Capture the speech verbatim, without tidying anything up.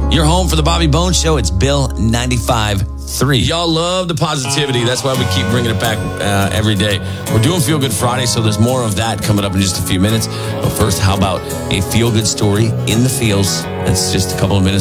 Your home for the Bobby Bones Show. It's Bill ninety-five point three. Y'all love the positivity. That's why we keep bringing it back uh, every day. We're doing Feel Good Friday, so there's more of that coming up in just a few minutes. But first, how about a feel-good story in the feels? That's just a couple of minutes.